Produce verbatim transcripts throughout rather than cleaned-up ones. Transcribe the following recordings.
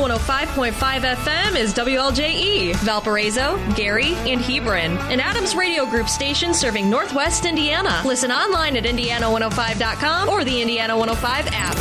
one oh five point five F M is W L J E, Valparaiso, Gary, and Hebron, an Adams Radio Group station serving Northwest Indiana. Listen online at indiana one oh five dot com or the Indiana one oh five app.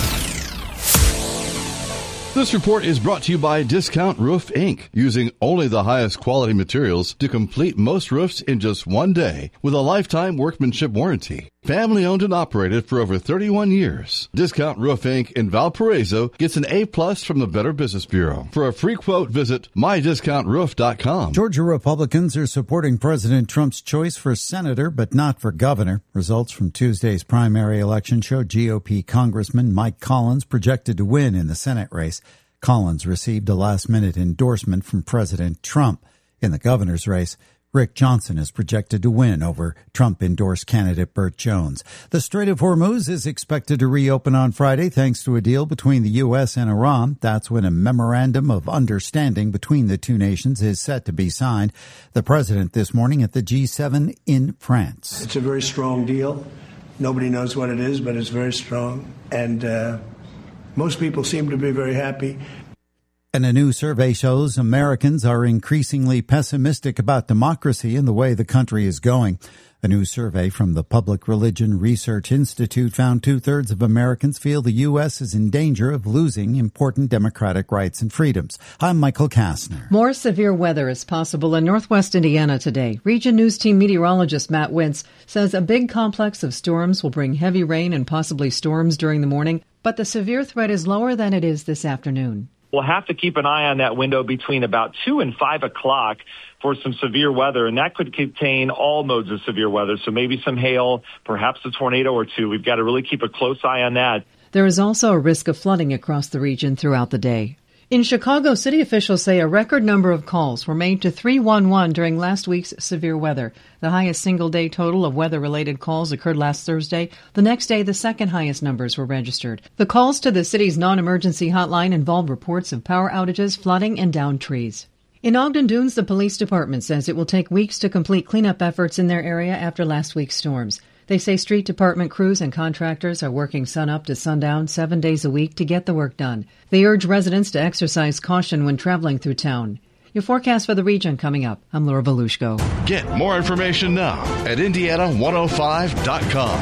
This report is brought to you by Discount Roof, Incorporated, using only the highest quality materials to complete most roofs in just one day with a lifetime workmanship warranty. Family owned and operated for over thirty-one years. Discount Roof, Incorporated in Valparaiso gets an A plus from the Better Business Bureau. For a free quote, visit my discount roof dot com. Georgia Republicans are supporting President Trump's choice for senator, but not for governor. Results from Tuesday's primary election show G O P Congressman Mike Collins projected to win in the Senate race. Collins received a last-minute endorsement from President Trump. In the governor's race, Rick Johnson is projected to win over Trump-endorsed candidate Burt Jones. The Strait of Hormuz is expected to reopen on Friday thanks to a deal between the U S and Iran. That's when a memorandum of understanding between the two nations is set to be signed. The president this morning at the G seven in France. It's a very strong deal. Nobody knows what it is, but it's very strong. And uh, most people seem to be very happy. And a new survey shows Americans are increasingly pessimistic about democracy and the way the country is going. A new survey from the Public Religion Research Institute found two-thirds of Americans feel the U S is in danger of losing important democratic rights and freedoms. I'm Michael Kastner. More severe weather is possible in northwest Indiana today. Region News Team meteorologist Matt Wintz says a big complex of storms will bring heavy rain and possibly storms during the morning, but the severe threat is lower than it is this afternoon. We'll have to keep an eye on that window between about two and five o'clock for some severe weather, and that could contain all modes of severe weather. So maybe some hail, perhaps a tornado or two. We've got to really keep a close eye on that. There is also a risk of flooding across the region throughout the day. In Chicago, city officials say a record number of calls were made to three one one during last week's severe weather. The highest single-day total of weather-related calls occurred last Thursday. The next day, the second highest numbers were registered. The calls to the city's non-emergency hotline involved reports of power outages, flooding, and downed trees. In Ogden Dunes, the police department says it will take weeks to complete cleanup efforts in their area after last week's storms. They say street department crews and contractors are working sunup to sundown seven days a week to get the work done. They urge residents to exercise caution when traveling through town. Your forecast for the region coming up. I'm Laura Belushko. Get more information now at indiana one oh five dot com.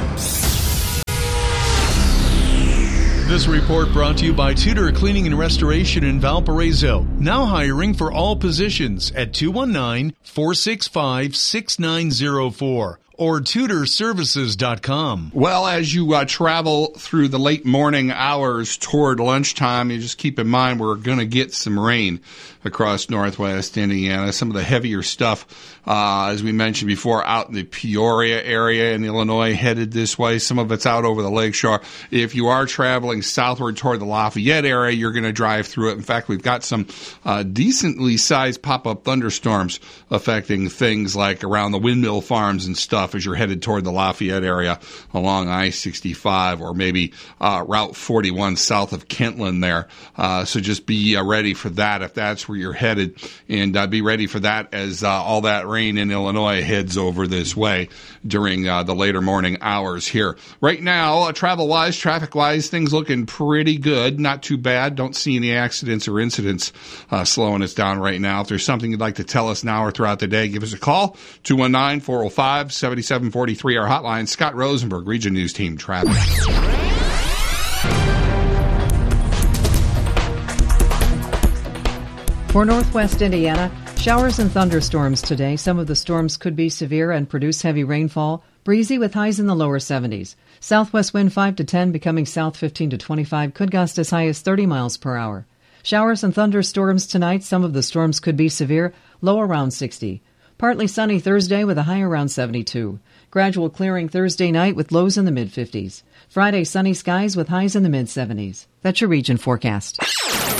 This report brought to you by Tudor Cleaning and Restoration in Valparaiso. Now hiring for all positions at two one nine, four six five, six nine zero four. Or tudor services dot com. Well, as you uh, travel through the late morning hours toward lunchtime, you just keep in mind we're going to get some rain across northwest Indiana. Some of the heavier stuff, uh, as we mentioned before, out in the Peoria area in Illinois, headed this way. Some of it's out over the lakeshore. If you are traveling southward toward the Lafayette area, you're going to drive through it. In fact, we've got some uh, decently sized pop-up thunderstorms affecting things like around the windmill farms and stuff as you're headed toward the Lafayette area along I sixty-five or maybe uh, Route forty-one south of Kentland there. Uh, so just be uh, ready for that if that's where you're headed, and uh, be ready for that as uh, all that rain in Illinois heads over this way during uh, the later morning hours here. Right now, uh, travel-wise, traffic-wise, things looking pretty good. Not too bad. Don't see any accidents or incidents uh, slowing us down right now. If there's something you'd like to tell us now or throughout the day, give us a call. two one nine, four oh five, seven seven four three, our hotline. Scott Rosenberg, Region News Team Traffic. For northwest Indiana, showers and thunderstorms today. Some of the storms could be severe and produce heavy rainfall. Breezy with highs in the lower seventies. Southwest wind five to ten, becoming south fifteen to twenty-five, could gust as high as thirty miles per hour. Showers and thunderstorms tonight. Some of the storms could be severe, low around sixty. Partly sunny Thursday with a high around seventy-two. Gradual clearing Thursday night with lows in the mid-fifties. Friday, sunny skies with highs in the mid-seventies. That's your region forecast.